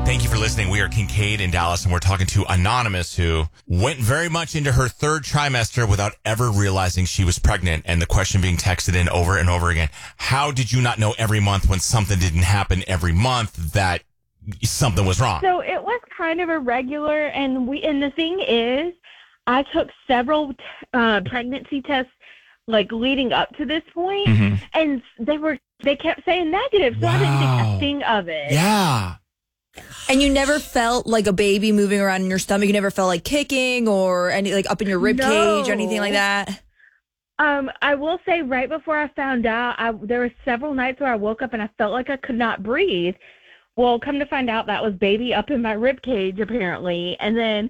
Thank you for listening. We are Kincaid in Dallas, and we're talking to Anonymous, who went very much into her third trimester without ever realizing she was pregnant. And the question being texted in over and over again, how did you not know every month when something didn't happen every month that something was wrong? So it was kind of irregular, and the thing is, I took several pregnancy tests like leading up to this point, and they kept saying negative, so I didn't think a thing of it. Yeah. And you never felt like a baby moving around in your stomach? You never felt like kicking or any like up in your rib cage or anything like that? I will say right before I found out, there were several nights where I woke up and I felt like I could not breathe. Well, come to find out that was baby up in my rib cage apparently. And then,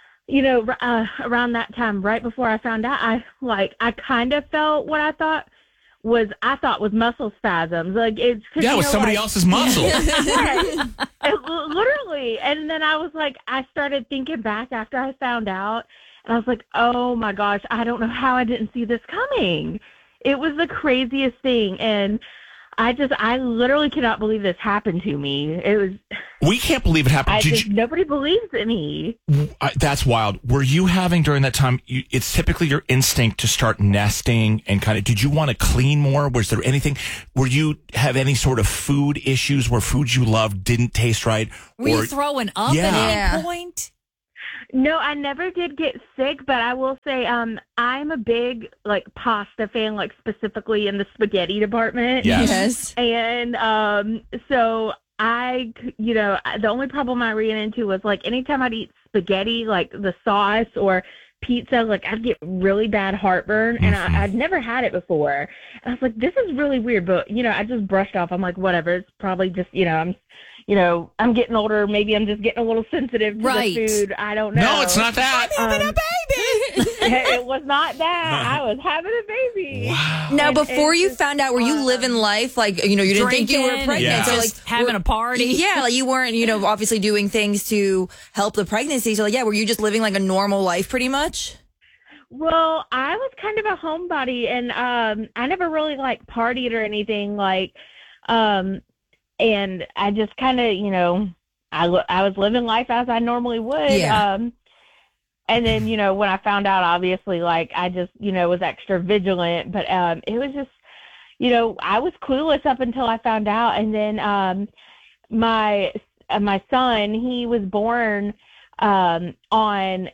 around that time, right before I found out, I kind of felt what I thought was muscle spasms. Like it was somebody else's muscle. Yes, literally. And then I started thinking back after I found out, and I was like, oh my gosh, I don't know how I didn't see this coming. It was the craziest thing, and I literally cannot believe this happened to me. We can't believe it happened. Nobody believes in me. That's wild. Were you having during that time, it's typically your instinct to start nesting and did you want to clean more? Was there anything, were you have any sort of food issues where foods you loved didn't taste right? Were you throwing up at any point? No, I never did get sick, but I will say I'm a big pasta fan, specifically in the spaghetti department. Yes. And so the only problem I ran into was anytime I'd eat spaghetti, the sauce or pizza, I'd get really bad heartburn, and I'd never had it before. And I was like, this is really weird, but I just brushed off. I'm like, whatever, it's probably just I'm getting older. Maybe I'm just getting a little sensitive to the food. I don't know. No, it's not that. I'm having a baby. It was not that. I was having a baby. Wow. Now, before you found out, were you living life you didn't think you were pregnant? Yeah. So just having a party. Yeah, you weren't, obviously doing things to help the pregnancy. So, were you just living a normal life pretty much? Well, I was kind of a homebody, and I never really partied or anything and I just kind of, I was living life as I normally would. Yeah. And then, when I found out, obviously, I just, was extra vigilant. But it was just, I was clueless up until I found out. And then my son, he was born my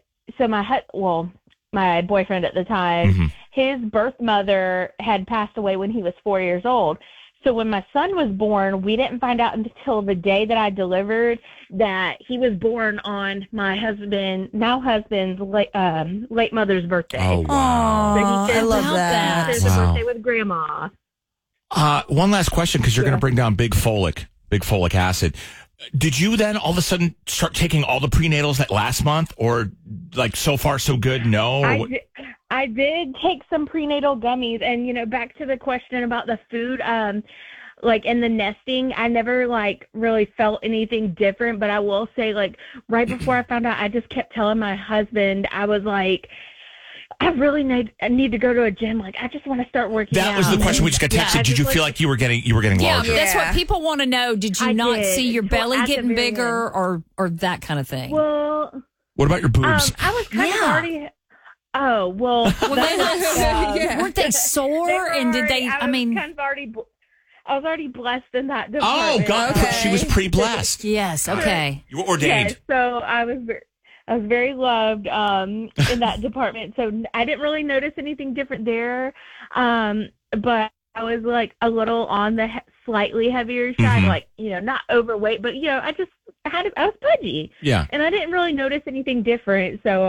boyfriend at the time, his birth mother had passed away when he was 4 years old. So when my son was born, we didn't find out until the day that I delivered that he was born on my now husband's late mother's birthday. Oh, wow. So I love that. There's a birthday with Grandma. One last question, because you're going to bring down big folic acid. Did you then all of a sudden start taking all the prenatals that last month, or so far so good? No. I did take some prenatal gummies, and back to the question about the food, and the nesting, I never really felt anything different. But I will say, right before I found out, I just kept telling my husband, I was like, I really need to go to a gym. I just want to start working out. That was the question we just got texted. Did you feel like you were getting larger? Yeah, that's what people want to know. Did you not see your belly getting bigger or that kind of thing? Well, what about your boobs? I was kind of already. Oh, well. They're not, weren't they sore? Did they, I was already blessed in that department. Oh, God. Okay. She was pre-blessed. Yes, okay. You were ordained. Yes, so I was very loved in that department. So I didn't really notice anything different there. But I was a little on the slightly heavier side, not overweight, but I was pudgy. Yeah. And I didn't really notice anything different. So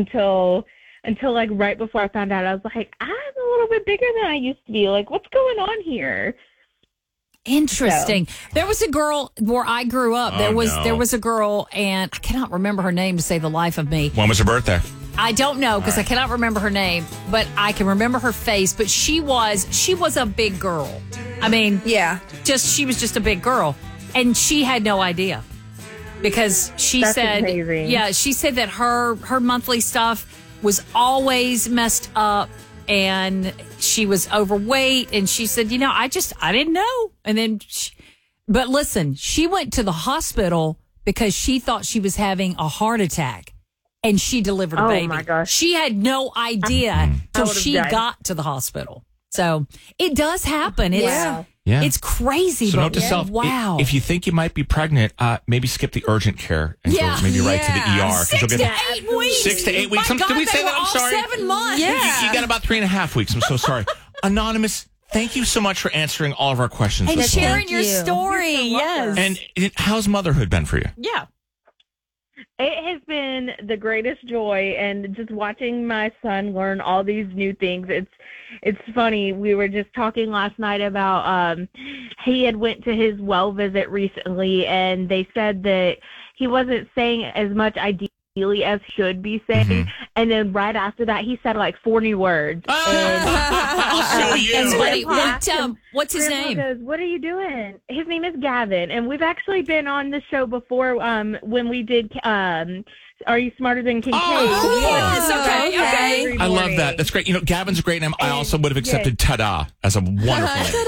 until right before I found out, I was like, I'm a little bit bigger than I used to be. What's going on here? Interesting. So. There was a girl where I grew up. There was a girl, and I cannot remember her name to save the life of me. When was her birthday? I don't know, because I cannot remember her name, but I can remember her face. But she was a big girl. I mean, she was just a big girl, and she had no idea, because she said that her monthly stuff was always messed up, and she was overweight, and she said, I didn't know. And then, but listen, she went to the hospital because she thought she was having a heart attack and she delivered a baby. Oh my gosh. She had no idea till she got to the hospital. So it does happen. It's crazy. So but note to self, wow. if you think you might be pregnant, maybe skip the urgent care and go maybe right to the ER. 6 to 8 weeks. 6 to 8 weeks. My God, did we say they that? were I'm all sorry. 7 months. Yeah. You got about 3.5 weeks. I'm so sorry. Anonymous, thank you so much for answering all of our questions. And this sharing morning. your story. Yes. And how's motherhood been for you? Yeah. It has been the greatest joy, and just watching my son learn all these new things. It's funny. We were just talking last night about he had went to his well visit recently, and they said that he wasn't saying as much ideally as should be saying. And then right after that, he said like 4 new words. I'll show you. And what's his Grandpa name? goes, what are you doing? His name is Gavin, and we've actually been on the show before when we did Are You Smarter Than Kincaid? Oh, yes. Okay. I love that. That's great. You know, Gavin's a great name. I also would have accepted Ta-da as a wonderful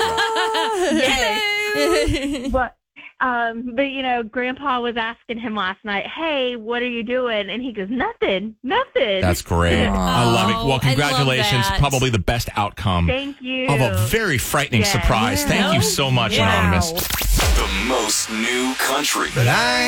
name. But you know, Grandpa was asking him last night, "Hey, what are you doing?" And he goes, "Nothing." That's great. I love it. Well, congratulations. Probably the best outcome. Thank you. Of a very frightening surprise. Thank you so much, Anonymous. The most new country.